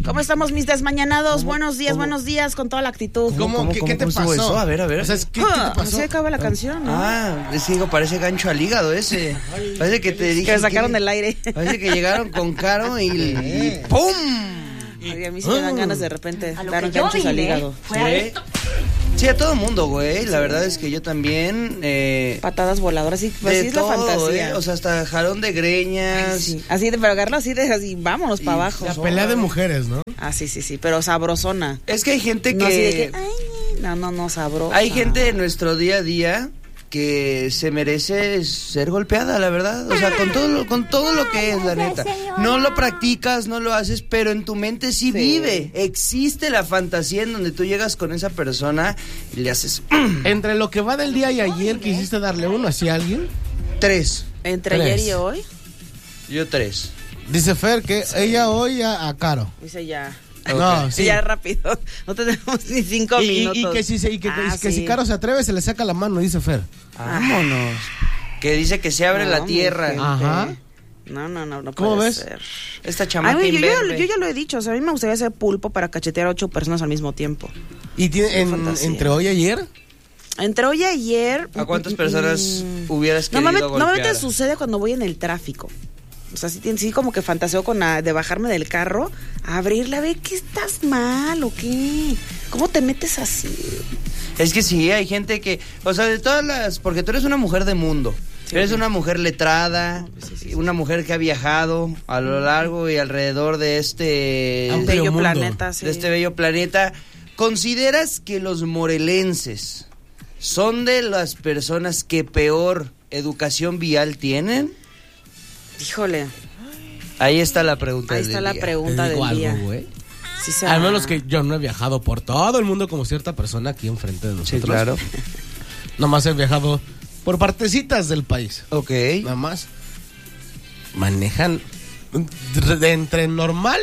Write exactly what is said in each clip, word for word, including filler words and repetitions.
¿Cómo estamos, mis desmañanados? ¿Cómo, buenos días, cómo? buenos días, con toda la actitud. ¿Cómo, ¿Cómo, ¿Qué, ¿qué te pasó? Eso? A ver, a ver. O sea, ¿qué, ¿qué te pasó? Así acaba la canción, ¿no? Ah, es que parece gancho al hígado ese. Parece que te dije que me sacaron que, del aire. Parece que llegaron con Caro y, y ¡pum! Ay, a mí sí me dan ganas de repente dar ganchos al hígado. ¿Sí? Sí, a todo mundo, güey. La verdad es que yo también. Eh, Patadas voladoras, sí, pues de sí es todo, la fantasía. Eh, o sea, hasta jalón de greñas. Ay, sí. Así de pegarlo así de así, vámonos para abajo. La pelea de mujeres, ¿no? Ah, sí, sí, sí, pero sabrosona. Es que hay gente no, que. Así de que ay, no, no, no, sabrosa. Hay gente en nuestro día a día que se merece ser golpeada, la verdad. O sea, con todo lo, con todo lo que es, la neta. No lo practicas, no lo haces, pero en tu mente sí, sí vive. Existe la fantasía en donde tú llegas con esa persona y le haces... Entre lo que va del día y ayer, ¿quisiste darle uno así a alguien? Tres. ¿Entre tres. ayer y hoy? Yo tres. Dice Fer que sí. ella hoy a, a Caro. Dice ya... Okay. No, sí. Ya rápido, no tenemos ni cinco y, minutos. Y, y que, si, se, y que, ah, que sí. si Caro se atreve, se le saca la mano, dice Fer. Vámonos. Que dice que se abre no, la tierra. Ajá. No, no, no, no ¿Cómo puede ves? ser. Esta chamaca Ay, yo, yo, imberbe. yo ya lo he dicho, o sea, a mí me gustaría hacer pulpo para cachetear a ocho personas al mismo tiempo. ¿Y tiene, en, entre hoy y ayer? Entre hoy y ayer... ¿A cuántas personas mm, hubieras querido normalmente, golpear? Normalmente sucede cuando voy en el tráfico. O sea, sí, sí como que fantaseo con la, de bajarme del carro, a abrirla, a ver, ¿qué estás mal o qué? ¿Cómo te metes así? Es que sí, hay gente que, o sea, de todas las, porque tú eres una mujer de mundo, sí, eres sí. una mujer letrada, no, pues sí, sí, una sí. mujer que ha viajado a lo largo y alrededor de este bello mundo. planeta, sí. de este bello planeta. ¿Consideras que los morelenses son de las personas que peor educación vial tienen? Híjole. Ahí está la pregunta Ahí del está día. la pregunta del algo, día. Güey. Sí, se al menos que yo no he viajado por todo el mundo como cierta persona aquí enfrente de nosotros. Sí, claro. Nomás he viajado por partecitas del país. Ok. Nada más. Manejan de entre normal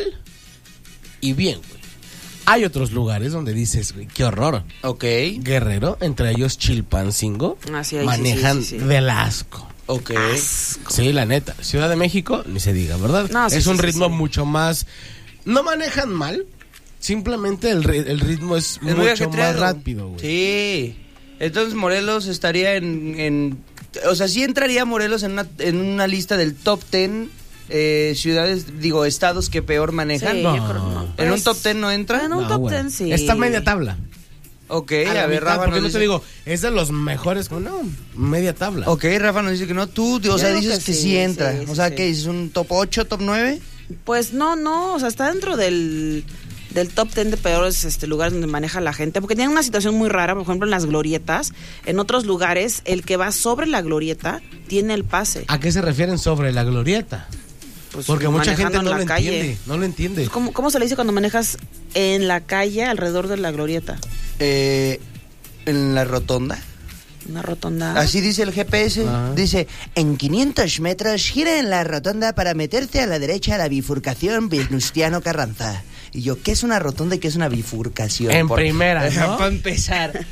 y bien, güey. Hay otros lugares donde dices, güey, qué horror. Ok. Guerrero, entre ellos Chilpancingo, ah, sí, manejan sí, sí, sí, sí. del asco. Ok. Asco. Sí, la neta. Ciudad de México, ni se diga, ¿verdad? No, sí, es sí, un sí, ritmo sí. mucho más... No manejan mal, simplemente el, el ritmo es, es mucho más rápido, güey. Sí. Entonces Morelos estaría en, en... O sea, sí entraría Morelos en una, en una lista del top ten eh, ciudades, digo, estados que peor manejan. Sí, no. yo creo, no. ¿En pues, un top ten no entra? En un no, top bueno. ten sí. Está media tabla. Ok, a, a ver, mitad, Rafa porque nos no dice... te digo, es de los mejores, no, media tabla. Ok, Rafa nos dice que no, tú, o sea, dices que, que sí, sí entra. Sí, o sea, sí. ¿qué dices? ¿Un top ocho, top nueve? Pues no, no, o sea, está dentro del, del top ten de peores este, lugares donde maneja la gente, porque tienen una situación muy rara, por ejemplo, en las glorietas. En otros lugares, el que va sobre la glorieta tiene el pase. ¿A qué se refieren sobre la glorieta? Pues porque mucha gente no lo calle. entiende, no lo entiende. ¿Cómo, ¿Cómo se le dice cuando manejas en la calle alrededor de la glorieta? Eh, en la rotonda. Una rotonda. Así dice el G P S. Ajá. Dice, en quinientos metros gira en la rotonda para meterse a la derecha a la bifurcación Venustiano Carranza. Y yo, ¿qué es una rotonda y qué es una bifurcación? En Por... primera, ¿no? Para empezar.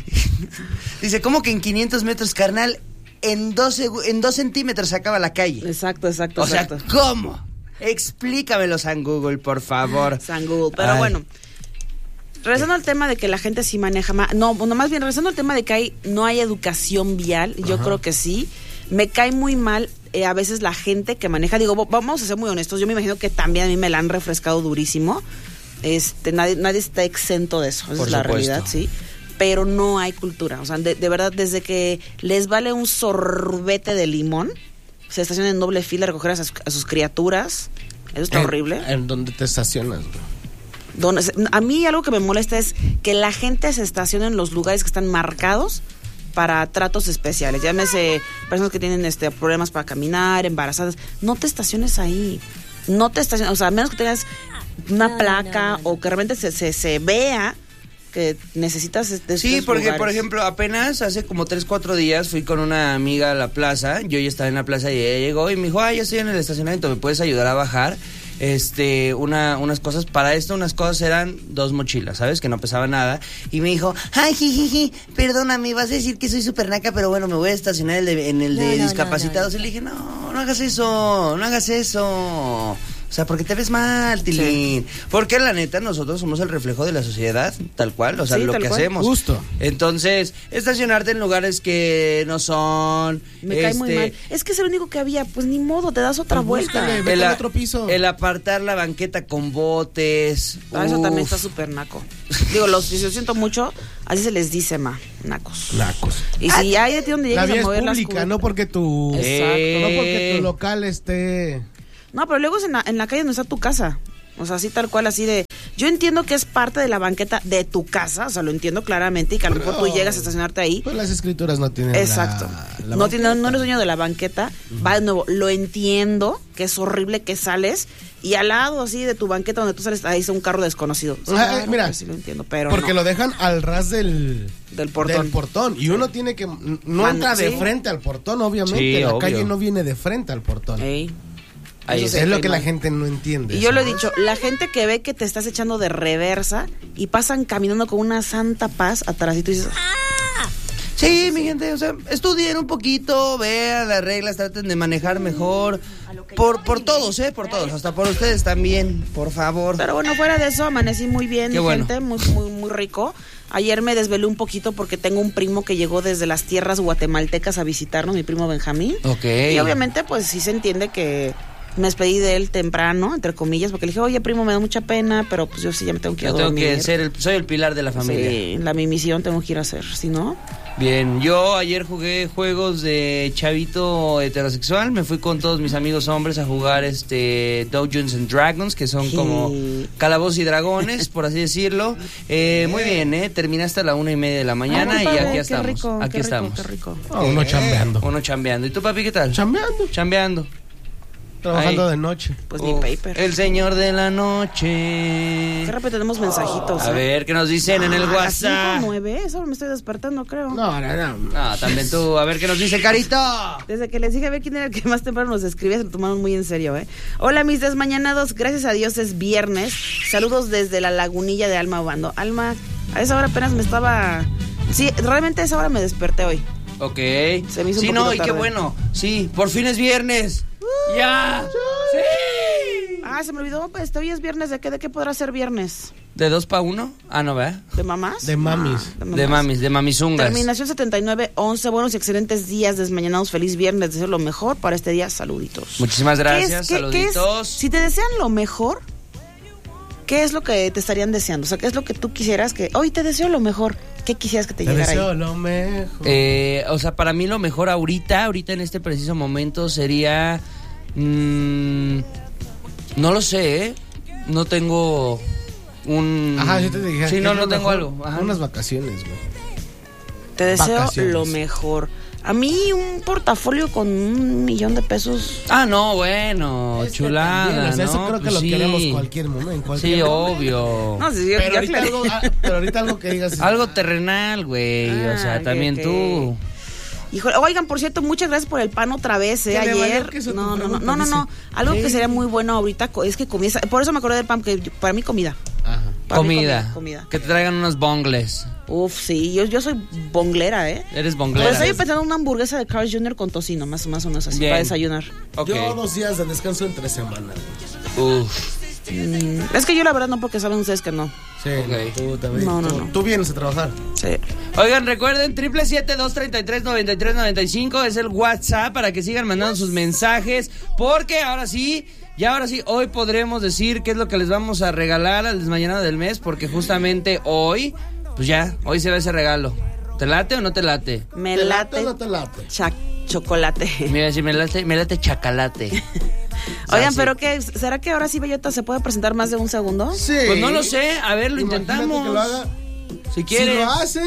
Dice, ¿cómo que en quinientos metros, carnal? En dos, en dos centímetros se acaba la calle. Exacto, exacto, o exacto. sea, ¿cómo? Explícamelo, San Google, por favor. San Google, pero Ay. bueno. Regresando al tema de que la gente sí maneja más, no, no, más bien regresando al tema de que hay, no hay educación vial, yo Ajá. creo que sí. Me cae muy mal eh, a veces la gente que maneja, digo, vamos a ser muy honestos, yo me imagino que también a mí me la han refrescado durísimo. Este, nadie, nadie está exento de eso, esa Por es la supuesto. realidad, sí. Pero no hay cultura, o sea, de, de verdad, desde que les vale un sorbete de limón, se estacionan en doble fila a recoger a sus, a sus criaturas, eso está en, horrible. En donde te estacionas, güey. Donde, a mí algo que me molesta es que la gente se estacione en los lugares que están marcados para tratos especiales. Llámese personas que tienen este problemas para caminar, embarazadas. No te estaciones ahí. No te estaciones, o sea, a menos que tengas una No, placa no, no, no. o que realmente se, se, se vea que necesitas de Sí, estos porque lugares. por ejemplo, apenas hace como tres, cuatro días fui con una amiga a la plaza. Yo ya estaba en la plaza y ella llegó y me dijo, ah, ya estoy en el estacionamiento, ¿me puedes ayudar a bajar? Este, una, unas cosas, para esto unas cosas eran dos mochilas, ¿sabes? Que no pesaba nada. Y me dijo, ay, jijiji, perdóname, vas a decir que soy súper naca, pero bueno, me voy a estacionar el de- en el de No, no, discapacitados. no, no, Y le dije, no, no hagas eso, no hagas eso. O sea, porque te ves mal, Tilín. Sí. Porque la neta, nosotros somos el reflejo de la sociedad, tal cual, o sea, sí, lo que cual. hacemos. Justo. Entonces, estacionarte en lugares que no son... Me este, cae muy mal. Es que es el único que había, pues ni modo, te das otra pues vuelta. Búscale, el, a, otro piso. el apartar la banqueta con botes. Ah, eso también está súper naco. Digo, los, si lo siento mucho, así se les dice, ma, nacos. Nacos. Y si hay de ti donde llegues la vía a mover es pública, las no porque tu... Exacto. No porque tu local esté... No, pero luego es en la, en la calle donde está tu casa. O sea, así tal cual, así de... Yo entiendo que es parte de la banqueta de tu casa, o sea, lo entiendo claramente, y que a lo mejor tú llegas a estacionarte ahí. Pues las escrituras no tienen Exacto. La, la no, tiene, no eres dueño de la banqueta. Uh-huh. Va de nuevo, lo entiendo, que es horrible que sales, y al lado así de tu banqueta donde tú sales, ahí está un carro desconocido. O sea, ah, claro, mira, pues sí lo entiendo, pero porque no. lo dejan al ras del... Del portón. Del portón. Y uno tiene que... No Man, entra de ¿sí? frente al portón, obviamente. Sí, la obvio. calle no viene de frente al portón. Ey. Ahí es, es, es lo que mal. la gente no entiende. Y yo lo he ¿sabes? dicho, la gente que ve que te estás echando de reversa y pasan caminando con una santa paz atrás y tú dices, ¡ah! Sí, mi gente, o sea, estudien un poquito, vean las reglas, traten de manejar mejor. Por, por todos, ¿eh? Por todos, hasta por ustedes también, por favor. Pero bueno, fuera de eso, amanecí muy bien, Qué bueno. gente, muy, muy, muy rico. Ayer me desvelé un poquito porque tengo un primo que llegó desde las tierras guatemaltecas a visitarnos, mi primo Benjamín. Ok. Y obviamente, pues sí se entiende que me despedí de él temprano, entre comillas, porque le dije, oye, primo, me da mucha pena, pero pues yo sí ya me tengo que ir a Yo tengo dormir. que ser el, soy el pilar de la familia. Sí, la mi misión tengo que ir a hacer, si no... Bien, yo ayer jugué juegos de chavito heterosexual, me fui con todos mis amigos hombres a jugar este Dungeons and Dragons, que son como calabozos y dragones, por así decirlo. Eh, muy bien, ¿eh? Terminé hasta la una y media de la mañana Ay, y padre, aquí qué estamos. rico, aquí qué rico, estamos. Qué rico. Oh, uno chambeando. Uno chambeando. ¿Y tú, papi, qué tal? Chambeando. Chambeando. Trabajando Ahí. de noche. Pues Uf, ni paper. El señor de la noche. De repente tenemos mensajitos. A ¿eh? ver, ¿qué nos dicen en el Ah, a las WhatsApp? cinco, nueve, eso me estoy despertando, creo. No, no, no. Ah, también tú. A ver, ¿qué nos dice Carito? Desde que les dije a ver quién era el que más temprano nos escribía, se lo tomaron muy en serio, ¿eh? Hola, mis desmañanados, gracias a Dios es viernes. Saludos desde la lagunilla de Alma Obando. Alma, a esa hora apenas me estaba... Sí, realmente a esa hora me desperté hoy. Ok. Se me hizo un sí, no, poquito y qué tarde. bueno. Sí, por fin es viernes. Uh, ¡Ya! ¡Sí! Ah, se me olvidó, pues, hoy es viernes, ¿de qué, de qué podrá ser viernes? ¿De dos pa' uno? Ah, no, ¿verdad? ¿De mamás? De mamis. Ah, De mamis, de mamizungas. Terminación setenta y nueve once, buenos y excelentes días desmañanados, feliz viernes, deseo lo mejor para este día, saluditos. Muchísimas gracias, ¿Qué es- qué- saluditos. qué es? Si te desean lo mejor, ¿qué es lo que te estarían deseando? O sea, ¿qué es lo que tú quisieras que... Hoy te deseo lo mejor, ¿qué quisieras que te, Te llegara deseo ahí? lo mejor. Eh, o sea, para mí lo mejor ahorita, ahorita en este preciso momento sería... mmm, no lo sé, ¿eh? No tengo un... Ajá, si te dije. Sí, no, no tengo algo. Ajá. Unas vacaciones, güey. Te deseo Vacaciones. lo mejor. A mí un portafolio con un millón de pesos... Ah, no, bueno, Es que chulada, también, o sea, ¿no? Eso creo que Pues lo sí. queremos cualquier momento, en cualquier Sí, momento. obvio. No, si yo, Pero yo ahorita, aclaré. algo, ah, pero ahorita algo que digas. Algo terrenal, güey. Ah, o sea, ok, también ok. tú. Híjole, oigan, por cierto, muchas gracias por el pan otra vez, ¿eh? ¿Qué le valió Ayer. queso tu No, no, no, pregunta, no, no, no. dice? Algo que Sí. sería muy bueno ahorita co- es que comienza. Por eso me acordé del pan, que yo- para mí comida. Ajá. Para mí Comida. comida. Que te traigan unos bongles. Uf, sí, yo, yo soy bonglera, ¿eh? Eres Pues bonglera. estoy pensando en una hamburguesa de Carl junior con tocino, más, más o menos así, Bien. para desayunar. Ok. Yo dos días de descanso entre semanas. güey. Uf. Mm, es que yo la verdad no, porque saben ustedes que no. Sí, Ok. no, tú también. No, no, tú, no. tú vienes a trabajar. Sí. Oigan, recuerden, triple siete dos treinta y tres noventa y tres noventa y cinco es el WhatsApp para que sigan mandando sus mensajes, porque ahora sí, ya ahora sí, hoy podremos decir qué es lo que les vamos a regalar al desmañanado del mes, porque justamente hoy, pues ya, hoy se ve ese regalo. ¿Te late o no te late? Me ¿Te late, late o no te late? cha- chocolate. Mira, decir, me late, me late chacalate. O sea, Oigan, sí. pero ¿qué? ¿Será que ahora sí Bellota se puede presentar más de un segundo? Sí. Pues no lo sé, a ver, lo Imagínate intentamos. que lo haga. Si quieres. Si lo hace,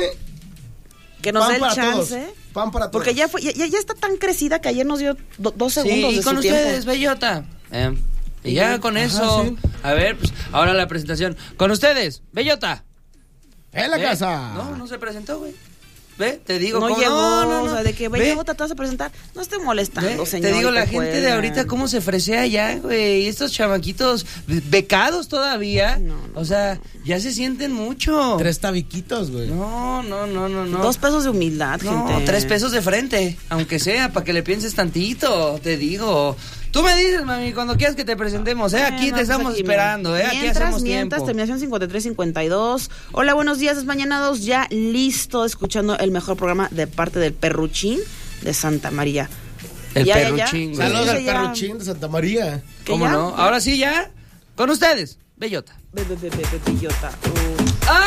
Que nos pan dé el para chance. todos. Pan para todos. Porque ya fue, ya, ya está tan crecida que ayer nos dio do- dos segundos Sí, de y con su ustedes, tiempo. Bellota. Eh, y ya con Ajá, eso. sí. A ver, pues ahora la presentación. Con ustedes, Bellota. En la ¿Eh? casa. No, no se presentó, güey. ¿Ve? Te digo No cómo- llegó, no, no, no. o sea, de que Ve, Bellota te vas a presentar. No estoy molestando, ve, señor. Te digo, la que gente de juegan. ahorita cómo se fresea ya, güey. Estos chamaquitos becados todavía. No, no, o sea, ya se sienten mucho. Tres tabiquitos, güey. No, no, no, no, no. Dos pesos de humildad, No, gente. tres pesos de frente, aunque sea, para que le pienses tantito, te digo. Tú me dices, mami, cuando quieras que te presentemos, ¿eh? Aquí Bueno, te pues estamos aquí, esperando, ¿eh? Aquí Mientras, hacemos mientras, tiempo. terminación cincuenta y tres cincuenta y dos. Hola, buenos días, desmañanados. Ya listo, escuchando el mejor programa de parte del Perruchín de Santa María. El Ya, ya, ya. Perruchín, güey. Saludos al Dice ya- Perruchín de Santa María. ¿Que ¿Cómo ya? no? Ahora sí, ya. Con ustedes, Bellota. Be- be- be- be- be- bellota. Uh.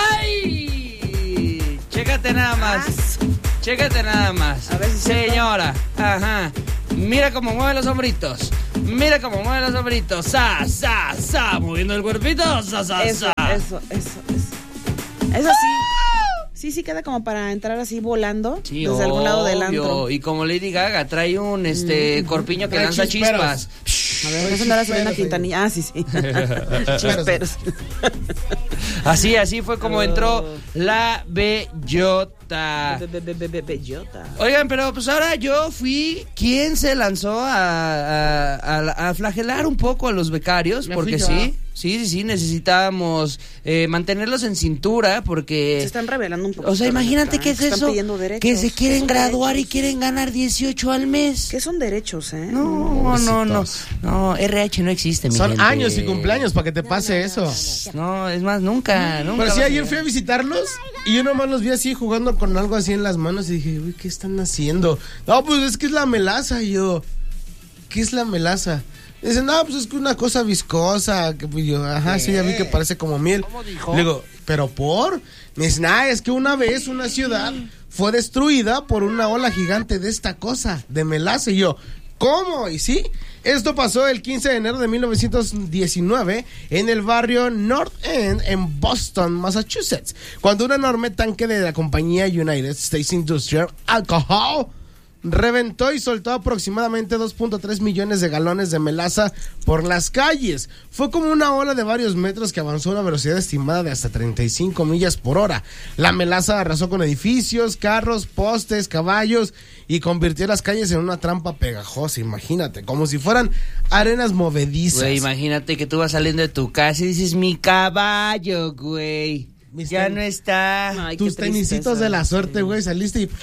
¡Ay! Chécate nada más. Más. Chécate nada más. A ver si es cierto. Señora, ajá. Mira cómo mueve los hombritos. Mira cómo mueve los hombritos. Sa, sa, sa. Moviendo el cuerpito. Sa, sa, Eso, sa. eso, eso, eso. Eso sí. Sí, sí queda como para entrar así volando Sí, desde algún lado del obvio. antro. Y como Lady Gaga trae un este corpiño que Trae lanza chisperos. chispas. A ver, eso no era Selena Chisperos, Quintanilla. Ah, sí, sí. Chisperos. Así, así fue como Oh. entró la Bellota. Be- be- be- be- be- Bellota. Oigan, pero pues ahora yo fui quien se lanzó a, a, a- a flagelar un poco a los becarios, Me porque fui yo. sí, sí, sí, sí, necesitábamos eh, mantenerlos en cintura, porque... Se están revelando un poco. O sea, imagínate qué es están eso, pidiendo derechos. que se quieren Son graduar y derechos. quieren ganar dieciocho al mes. ¿Qué son derechos, eh? No, no, no, Pobrecitos. no, R H no existe, mi Son gente. años y cumpleaños para que te pase eso. No, es más, nunca, nunca. Pero sí, vas a ayer llegar. fui a visitarlos y yo nomás los vi así jugando con algo así en las manos y dije, uy, ¿qué están haciendo? No, pues es que es la melaza. Y yo, ¿qué es la melaza? Dicen, no, pues es que una cosa viscosa. Que pues yo, ajá, sí, ya vi que parece como miel. ¿Cómo dijo? Le digo, ¿pero por? Me dicen, ah, es que una vez una ciudad fue destruida por una ola gigante de esta cosa, de melaza. Y yo, ¿cómo? Y sí, esto pasó el quince de enero de mil novecientos diecinueve en el barrio North End en Boston, Massachusetts, cuando un enorme tanque de la compañía United States Industrial Alcohol reventó y soltó aproximadamente dos punto tres millones de galones de melaza por las calles. Fue como una ola de varios metros que avanzó a una velocidad estimada de hasta treinta y cinco millas por hora. La melaza arrasó con edificios, carros, postes, caballos y convirtió las calles en una trampa pegajosa, imagínate, como si fueran arenas movedizas. Güey, imagínate que tú vas saliendo de tu casa y dices, mi caballo, güey. Mis Ya ten- no está. Ay, qué Tus tenisitos tristeza. de la suerte, güey, saliste y...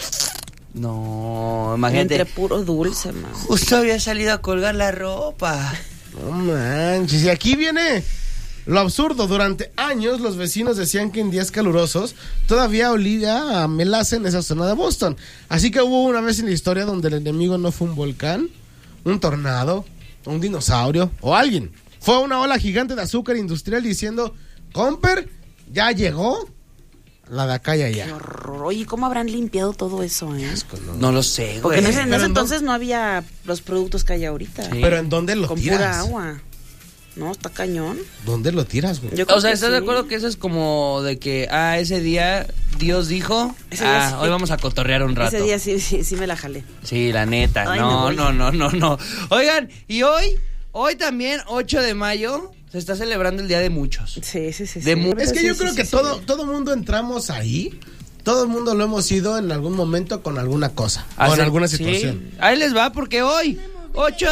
No, imagínate. Entre puro dulce, man. Justo había salido a colgar la ropa. No manches, y aquí viene lo absurdo. Durante años los vecinos decían que en días calurosos todavía olía a melaza en esa zona de Boston. Así que hubo una vez en la historia donde el enemigo no fue un volcán, un tornado, un dinosaurio o alguien. Fue una ola gigante de azúcar industrial diciendo, Comper, ya llegó la de acá y Qué allá. horror. Oye, ¿cómo habrán limpiado todo eso, eh? No lo sé, güey. Porque en ese, en Pero ese en entonces no había los productos que hay ahorita. Sí. Pero ¿en dónde lo Con tiras? pura agua. No, está cañón. ¿Dónde lo tiras, güey? Yo creo O sea, que ¿estás de sí. acuerdo que eso es como de que, ah, ese día Dios dijo, Ese día ah, sí. hoy vamos a cotorrear un rato? Ese día sí, sí, sí me la jalé. Sí, la neta. Ay, me no, voy. no, no, no, no. Oigan, y hoy, hoy también, ocho de mayo, se está celebrando el Día de Muchos. Sí, sí, sí. De sí. mu- Es que Sí, yo sí, creo sí, que sí. todo todo mundo entramos ahí. Todo el mundo lo hemos ido en algún momento con alguna cosa o en Hace- alguna sí. situación. Ahí les va, porque hoy, ocho